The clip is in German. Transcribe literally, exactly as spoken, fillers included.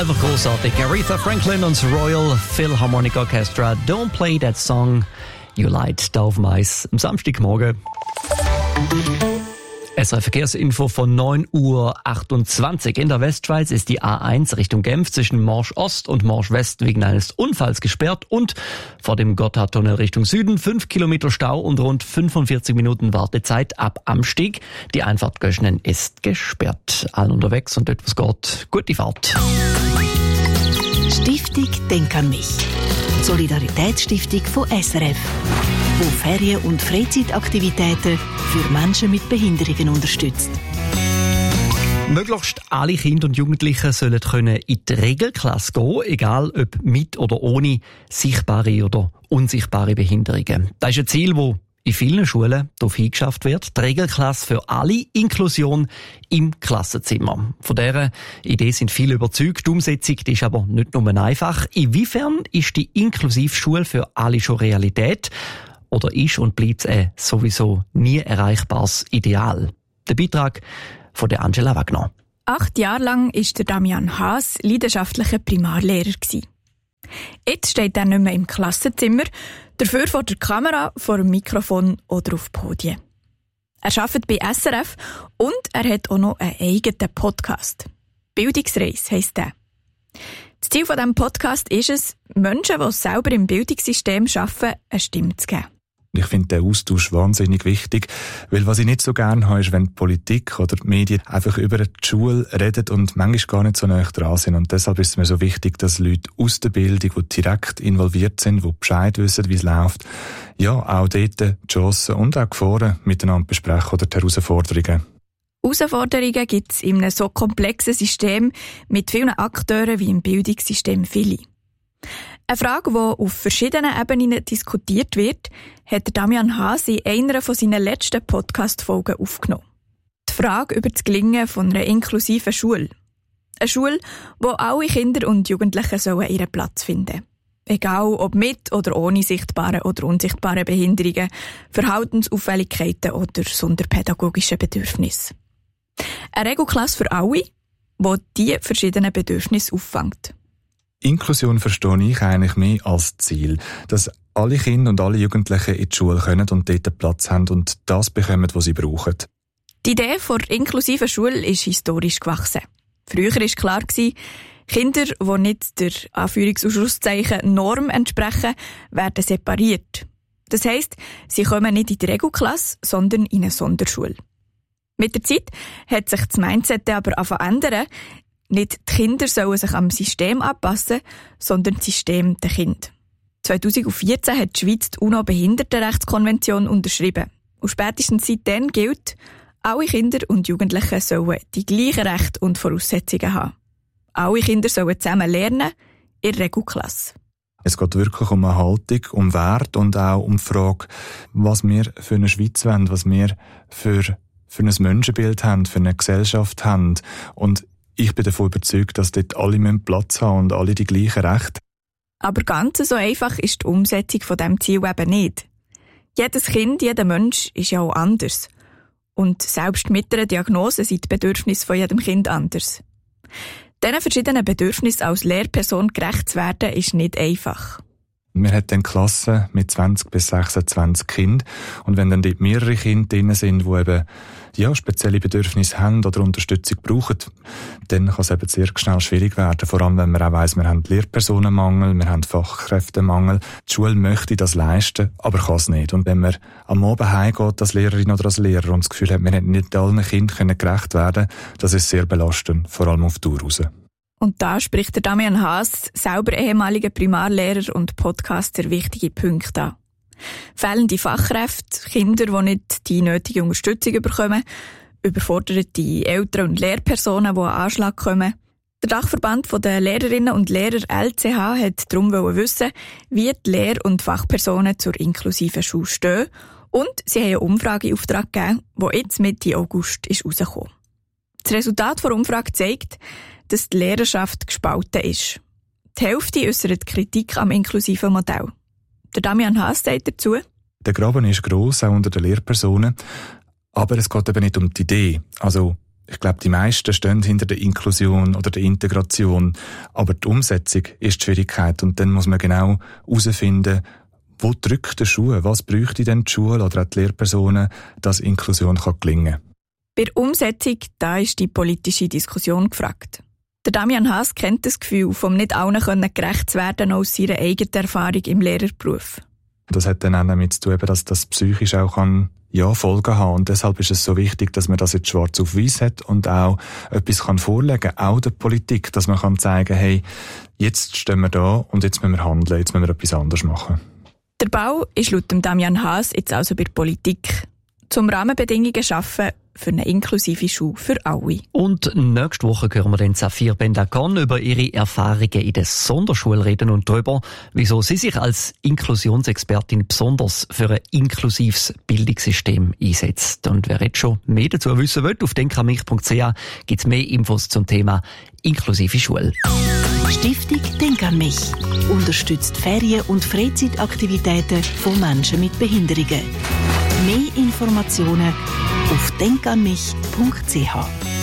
Einfach großartig. Aretha Franklin und das Royal Philharmonic Orchestra. Don't play that song you light. Da auf dem Eis am Samstagmorgen. S R Verkehrsinfo von neun Uhr achtundzwanzig. In der Westschweiz ist die A eins Richtung Genf zwischen Morsch Ost und Morsch West wegen eines Unfalls gesperrt und vor dem Gotthardtunnel Richtung Süden fünf Kilometer Stau und rund fünfundvierzig Minuten Wartezeit ab Amstig. Die Einfahrt Göschnen ist gesperrt. Allen unterwegs und etwas geht. Gute Fahrt. Stiftung Denk an mich. Solidaritätsstiftung von S R F, wo Ferien- und Freizeitaktivitäten für Menschen mit Behinderungen unterstützt. Möglichst alle Kinder und Jugendlichen sollen können in die Regelklasse gehen, egal ob mit oder ohne sichtbare oder unsichtbare Behinderungen. Das ist ein Ziel, das in vielen Schulen darauf hingeschafft wird. Die Regelklasse für alle, Inklusion im Klassenzimmer. Von dieser Idee sind viele überzeugt. Die Umsetzung die ist aber nicht nur einfach. Inwiefern ist die Inklusivschule für alle schon Realität? Oder ist und bleibt es ein sowieso nie erreichbares Ideal? Der Beitrag von der Angela Wagner. Acht Jahre lang war der Damian Haas leidenschaftlicher Primarlehrer. Jetzt steht er nicht mehr im Klassenzimmer, dafür vor der Kamera, vor dem Mikrofon oder auf Podien. Er arbeitet bei S R F und er hat auch noch einen eigenen Podcast. Bildungsreise heisst der. Das Ziel von diesem Podcast ist es, Menschen, die selber im Bildungssystem arbeiten, eine Stimme zu geben. Ich finde den Austausch wahnsinnig wichtig, weil was ich nicht so gerne habe, ist, wenn die Politik oder die Medien einfach über die Schule reden und manchmal gar nicht so nahe dran sind. Und deshalb ist es mir so wichtig, dass Leute aus der Bildung, die direkt involviert sind, die Bescheid wissen, wie es läuft, ja, auch dort die Chancen und auch die Gefahren miteinander besprechen oder die Herausforderungen. Herausforderungen gibt es in einem so komplexen System mit vielen Akteuren wie im Bildungssystem viele. Eine Frage, die auf verschiedenen Ebenen diskutiert wird, hat Damian Haas in einer von seinen letzten Podcast-Folgen aufgenommen. Die Frage über das Gelingen von einer inklusiven Schule. Eine Schule, wo alle Kinder und Jugendlichen sollen ihren Platz finden. Egal ob mit oder ohne sichtbare oder unsichtbare Behinderungen, Verhaltensauffälligkeiten oder sonderpädagogische Bedürfnisse. Eine Regelklasse für alle, die diese verschiedenen Bedürfnisse auffängt. Inklusion verstehe ich eigentlich mehr als Ziel, dass alle Kinder und alle Jugendlichen in die Schule können und dort einen Platz haben und das bekommen, was sie brauchen. Die Idee der inklusiven Schule ist historisch gewachsen. Früher war klar, Kinder, die nicht der Anführungs- Norm entsprechen, werden separiert. Das heisst, sie kommen nicht in die Regelklasse, sondern in eine Sonderschule. Mit der Zeit hat sich das Mindset aber verändert. Nicht die Kinder sollen sich am System anpassen, sondern das System der Kinder. zweitausendvierzehn hat die Schweiz die UNO-Behindertenrechtskonvention unterschrieben. Und spätestens seitdem gilt, alle Kinder und Jugendliche sollen die gleichen Rechte und Voraussetzungen haben. Alle Kinder sollen zusammen lernen, in der Regelklasse. Es geht wirklich um eine Haltung, um Wert und auch um die Frage, was wir für eine Schweiz wollen, was wir für, für ein Menschenbild haben, für eine Gesellschaft haben. Und ich bin davon überzeugt, dass dort alle Platz haben und alle die gleichen Rechte. Aber ganz so einfach ist die Umsetzung von diesem Ziel eben nicht. Jedes Kind, jeder Mensch ist ja auch anders. Und selbst mit einer Diagnose sind die Bedürfnisse von jedem Kind anders. Diesen verschiedenen Bedürfnissen als Lehrperson gerecht zu werden, ist nicht einfach. Wir haben dann Klassen mit zwanzig bis sechsundzwanzig Kindern. Und wenn dann dort mehrere Kinder drin sind, die eben ja, spezielle Bedürfnisse haben oder Unterstützung brauchen, dann kann es eben sehr schnell schwierig werden. Vor allem, wenn man auch weiss, wir haben Lehrpersonenmangel, wir haben Fachkräftemangel. Die Schule möchte das leisten, aber kann es nicht. Und wenn man am Abend heimgeht als Lehrerin oder als Lehrer und das Gefühl hat, wir hätten nicht allen Kindern gerecht werden, das ist sehr belastend, vor allem auf die Dauer raus. Und da spricht der Damian Haas, selber ehemaliger Primarlehrer und Podcaster, wichtige Punkte an. Fehlende Fachkräfte, Kinder, die nicht die nötige Unterstützung bekommen, überforderte Eltern und Lehrpersonen, die an Anschlag kommen. Der Dachverband der Lehrerinnen und Lehrer L C H hat darum wissen, wie die Lehr- und Fachpersonen zur inklusiven Schule stehen. Und sie haben eine Umfrage in Auftrag gegeben, die jetzt Mitte August ist rausgekommen. Das Resultat der Umfrage zeigt, dass die Lehrerschaft gespalten ist. Die Hälfte äußert Kritik am inklusiven Modell. Der Damian Haas sagt dazu: Der Graben ist gross, auch unter den Lehrpersonen. Aber es geht eben nicht um die Idee. Also, Ich glaube, die meisten stehen hinter der Inklusion oder der Integration, aber die Umsetzung ist die Schwierigkeit und dann muss man genau herausfinden, wo drückt der Schuh, was bräuchte denn die Schule oder auch die Lehrpersonen, dass Inklusion kann gelingen kann. Bei der Umsetzung, da ist die politische Diskussion gefragt. Der Damian Haas kennt das Gefühl, vom nicht allen gerecht zu werden aus seiner eigenen Erfahrung im Lehrerberuf. Das hat dann auch damit zu tun, dass das psychisch auch kann, ja, Folgen haben. Und deshalb ist es so wichtig, dass man das jetzt schwarz auf weiß hat und auch etwas kann vorlegen, auch der Politik, dass man kann zeigen, hey, jetzt stehen wir da und jetzt müssen wir handeln, jetzt müssen wir etwas anderes machen. Der Bau ist laut Damian Haas jetzt also bei der Politik. Zum Rahmenbedingungen schaffen für eine inklusive Schule für alle. Und nächste Woche hören wir den Safir Bendakon über ihre Erfahrungen in der Sonderschule reden und darüber, wieso sie sich als Inklusionsexpertin besonders für ein inklusives Bildungssystem einsetzt. Und wer jetzt schon mehr dazu wissen will, auf denkanmich punkt c h gibt es mehr Infos zum Thema inklusive Schule. Stiftung Denk an mich unterstützt Ferien- und Freizeitaktivitäten von Menschen mit Behinderungen. Mehr Informationen auf denkanmich punkt c h.